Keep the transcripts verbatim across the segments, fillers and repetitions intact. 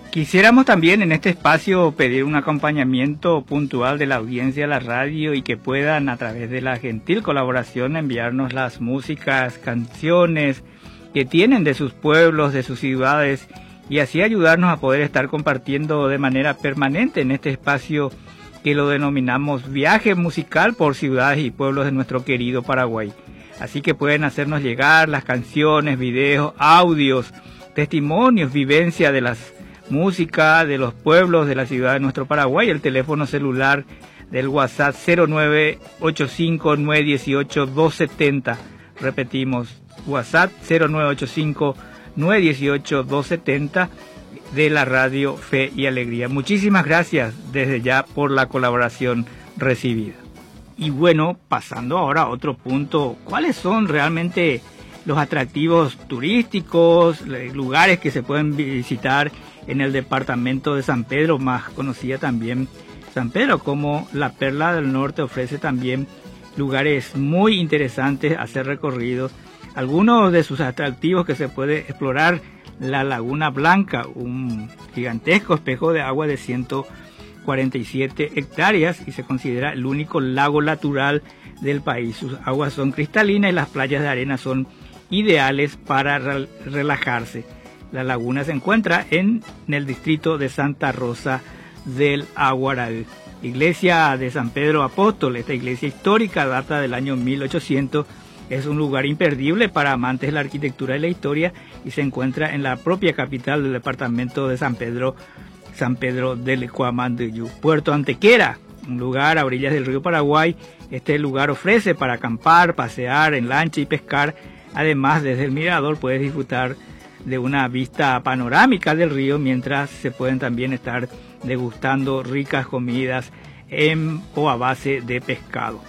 Quisiéramos también en este espacio pedir un acompañamiento puntual de la audiencia de la radio y que puedan a través de la gentil colaboración enviarnos las músicas, canciones que tienen de sus pueblos, de sus ciudades y así ayudarnos a poder estar compartiendo de manera permanente en este espacio que lo denominamos viaje musical por ciudades y pueblos de nuestro querido Paraguay. Así que pueden hacernos llegar las canciones, videos, audios, testimonios, vivencia de las música de los pueblos de la ciudad de nuestro Paraguay, el teléfono celular del WhatsApp cero nueve ocho cinco, nueve uno ocho, dos siete cero. Repetimos, WhatsApp cero nueve ocho cinco, nueve uno ocho, dos siete cero de la radio Fe y Alegría. Muchísimas gracias desde ya por la colaboración recibida. Y bueno, pasando ahora a otro punto, ¿cuáles son realmente los atractivos turísticos, lugares que se pueden visitar en el departamento de San Pedro, más conocida también San Pedro como la Perla del Norte? Ofrece también lugares muy interesantes a hacer recorridos. Algunos de sus atractivos que se puede explorar: la Laguna Blanca, un gigantesco espejo de agua de ciento cuarenta y siete hectáreas y se considera el único lago natural del país. Sus aguas son cristalinas y las playas de arena son ideales para re- relajarse. La laguna se encuentra en, en el distrito de Santa Rosa del Aguaral. Iglesia de San Pedro Apóstol, esta iglesia histórica data del año mil ochocientos, es un lugar imperdible para amantes de la arquitectura y la historia y se encuentra en la propia capital del departamento de San Pedro, San Pedro del Cuamanduyú. Puerto Antequera, un lugar a orillas del río Paraguay. Este lugar ofrece para acampar, pasear en lancha y pescar. Además, desde el mirador puedes disfrutar de una vista panorámica del río, mientras se pueden también estar degustando ricas comidas en o a base de pescado.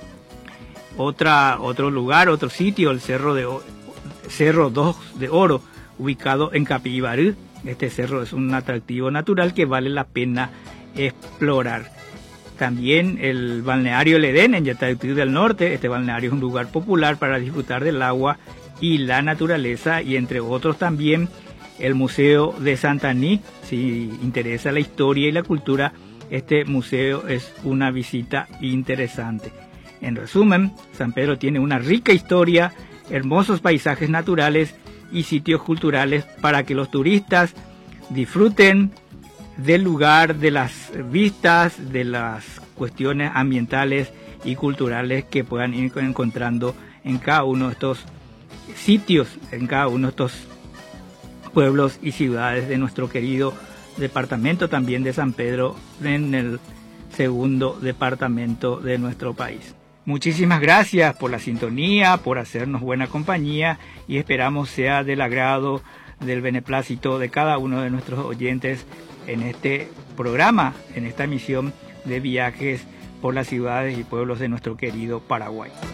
Otra, otro lugar, otro sitio, el Cerro de Cerro dos de Oro, ubicado en Capibarú. Este cerro es un atractivo natural que vale la pena explorar. También el balneario El Edén en Yataití del Norte. Este balneario es un lugar popular para disfrutar del agua y la naturaleza, y entre otros también el Museo de Santaní. Si interesa la historia y la cultura, este museo es una visita interesante. En resumen, San Pedro tiene una rica historia, hermosos paisajes naturales y sitios culturales para que los turistas disfruten del lugar, de las vistas, de las cuestiones ambientales y culturales que puedan ir encontrando en cada uno de estos sitios, en cada uno de estos pueblos y ciudades de nuestro querido departamento también de San Pedro, en el segundo departamento de nuestro país. Muchísimas gracias por la sintonía, por hacernos buena compañía y esperamos sea del agrado, del beneplácito de cada uno de nuestros oyentes en este programa, en esta emisión de viajes por las ciudades y pueblos de nuestro querido Paraguay.